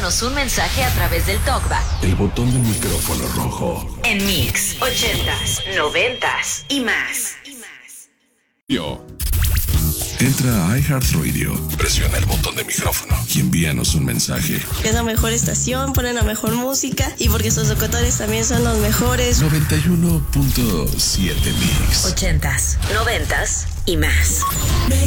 Envíanos un mensaje a través del TalkBack. El botón del micrófono rojo. En Mix 80s, 90s y más. Yo. Entra a iHeartRadio, presiona el botón de micrófono y envíanos un mensaje. Es la mejor estación, ponen la mejor música y porque sus locutores también son los mejores. 91.7 Mix. 80s, 90s y más.